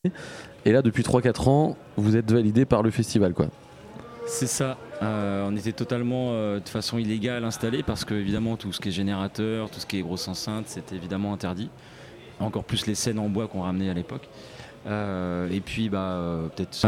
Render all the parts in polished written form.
Et là, depuis 3-4 ans, vous êtes validé par le festival, quoi. C'est ça. On était totalement de façon illégale installés parce que évidemment tout ce qui est générateur, tout ce qui est grosse enceinte, c'était évidemment interdit. Encore plus les scènes en bois qu'on ramenait à l'époque. Et puis peut-être.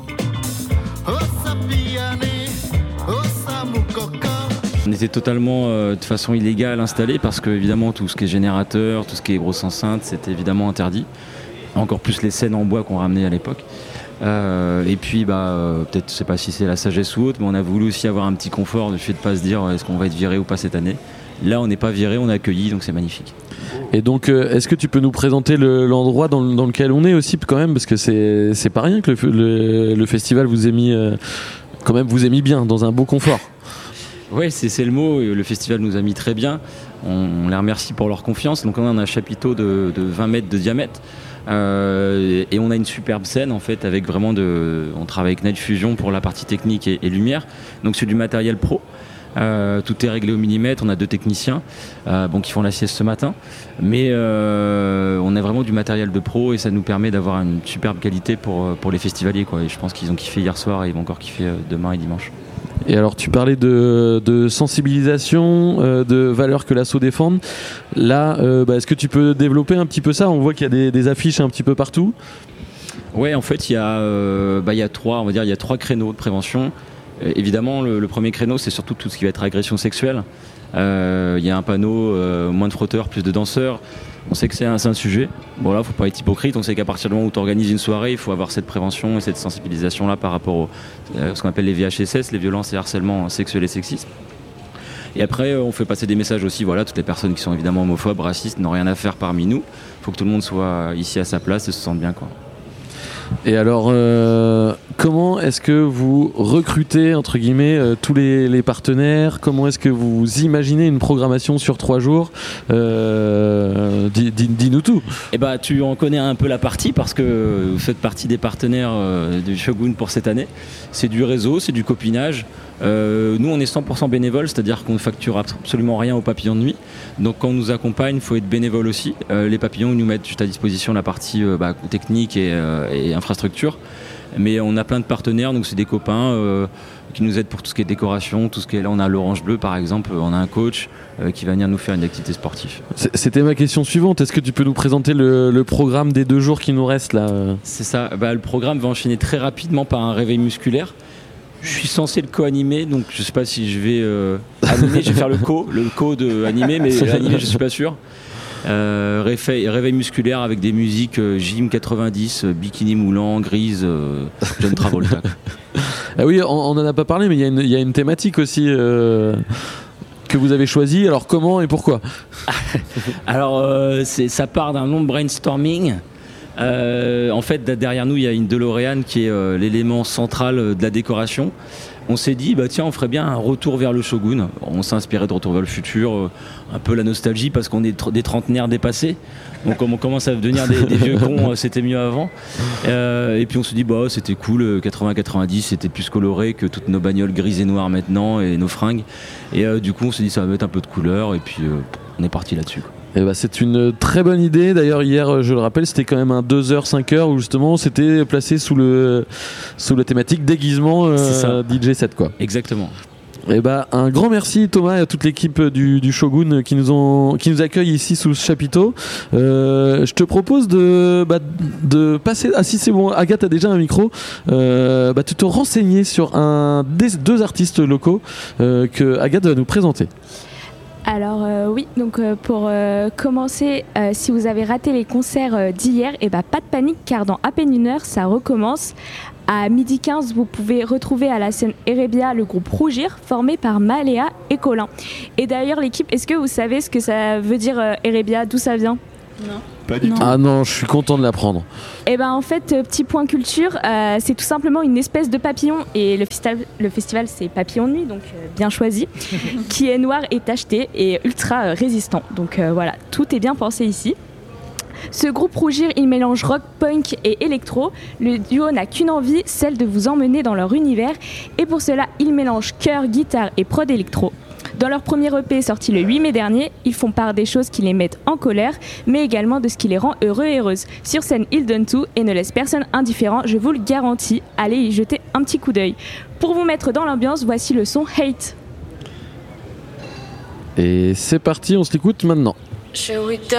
On était totalement de façon illégale installés parce que évidemment tout ce qui est générateur, tout ce qui est grosse enceinte, c'était évidemment interdit. Encore plus les scènes en bois qu'on ramenait à l'époque. Et puis peut-être, je sais pas si c'est la sagesse ou autre, mais on a voulu aussi avoir un petit confort du fait de pas se dire est-ce qu'on va être viré ou pas cette année. Là on n'est pas viré, on est accueilli, donc c'est magnifique. Et donc est-ce que tu peux nous présenter l'endroit dans lequel on est aussi quand même, parce que c'est pas rien que le festival vous ait mis quand même vous ait mis bien dans un beau confort. Oui, c'est le mot, le festival nous a mis très bien, on les remercie pour leur confiance. Donc on a un chapiteau de 20 mètres de diamètre. Et on a une superbe scène en fait avec vraiment on travaille avec Night Fusion pour la partie technique et lumière, donc c'est du matériel pro, tout est réglé au millimètre, on a 2 techniciens qui font la sieste ce matin, mais on a vraiment du matériel de pro et ça nous permet d'avoir une superbe qualité pour les festivaliers, quoi. Et je pense qu'ils ont kiffé hier soir et ils vont encore kiffer demain et dimanche. Et alors tu parlais de sensibilisation, de valeurs que l'asso défend. Là, est-ce que tu peux développer un petit peu ça ? On voit qu'il y a des affiches un petit peu partout. Ouais, en fait, il y a 3 créneaux de prévention. Évidemment, le premier créneau, c'est surtout tout ce qui va être agression sexuelle. Il y a un panneau, moins de frotteurs, plus de danseurs. On sait que c'est un sujet. Bon là, faut pas être hypocrite. On sait qu'à partir du moment où tu organises une soirée, il faut avoir cette prévention et cette sensibilisation-là par rapport à ce qu'on appelle les VHSS, les violences et harcèlements sexuels et sexistes. Et après, on fait passer des messages aussi. Voilà, toutes les personnes qui sont évidemment homophobes, racistes, n'ont rien à faire parmi nous. Il faut que tout le monde soit ici à sa place et se sente bien, quoi. Et alors, comment est-ce que vous recrutez, entre guillemets, tous les partenaires ? Comment est-ce que vous imaginez une programmation sur 3 jours ? Dis-nous tout. Eh tu en connais un peu la partie parce que vous faites partie des partenaires du Shogun pour cette année. C'est du réseau, c'est du copinage. Nous, on est 100% bénévoles, c'est-à-dire qu'on ne facture absolument rien aux papillons de nuit. Donc quand on nous accompagne, il faut être bénévole aussi. Les papillons nous mettent juste à disposition la partie technique et infrastructure. Mais on a plein de partenaires, donc c'est des copains qui nous aident pour tout ce qui est décoration, tout ce qui est là. On a l'Orange Bleu par exemple, on a un coach qui va venir nous faire une activité sportive. C'était ma question suivante. Est-ce que tu peux nous présenter le programme des 2 jours qui nous restent là ? C'est ça. Le programme va enchaîner très rapidement par un réveil musculaire. Je suis censé le co-animer, donc je sais pas si je vais animer, je vais faire le co de animer, mais animer je suis pas sûr. Réveil musculaire avec des musiques gym 90, bikini moulant, grise, John Travolta. Ah oui, on en a pas parlé, mais il y a une thématique aussi que vous avez choisie. Alors comment et pourquoi ? Alors ça part d'un long brainstorming. En fait, derrière nous, il y a une DeLorean qui est l'élément central de la décoration. On s'est dit, on ferait bien un retour vers le Shogun. On s'est inspiré de Retour vers le futur, un peu la nostalgie parce qu'on est des trentenaires dépassés. Donc comme on commence à devenir des vieux cons, c'était mieux avant. Et puis on se dit, c'était cool, 80-90, c'était plus coloré que toutes nos bagnoles grises et noires maintenant et nos fringues. Et du coup, on s'est dit, ça va mettre un peu de couleur et puis on est parti là-dessus, quoi. C'est une très bonne idée. D'ailleurs hier, je le rappelle, c'était quand même un 2h, 5h où justement c'était placé sous la thématique déguisement DJ set, quoi. Exactement. Un grand merci Thomas et à toute l'équipe du Shogun qui nous accueille ici sous ce chapiteau. Je te propose de passer. Ah si c'est bon, Agathe a déjà un micro. De te renseigner sur des 2 artistes locaux que Agathe va nous présenter. Alors oui, donc pour commencer, si vous avez raté les concerts d'hier, pas de panique car dans à peine 1 heure, ça recommence. À 12h15, vous pouvez retrouver à la scène Erebia le groupe Rougir, formé par Maléa et Colin. Et d'ailleurs l'équipe, est-ce que vous savez ce que ça veut dire Erebia, d'où ça vient ? Non. Pas du tout. Ah non, je suis content de l'apprendre. En fait, petit point culture, c'est tout simplement une espèce de papillon et le festival c'est Papillon de nuit, donc bien choisi, qui est noir et tacheté et ultra résistant. Donc voilà, tout est bien pensé ici. Ce groupe Rougir, il mélange rock, punk et électro. Le duo n'a qu'une envie, celle de vous emmener dans leur univers. Et pour cela, il mélange chœur, guitare et prod électro. Dans leur premier EP sorti le 8 mai dernier, ils font part des choses qui les mettent en colère, mais également de ce qui les rend heureux et heureuses. Sur scène, ils donnent tout et ne laissent personne indifférent, je vous le garantis. Allez y jeter un petit coup d'œil. Pour vous mettre dans l'ambiance, voici le son Hate. Et c'est parti, on se l'écoute maintenant. Should we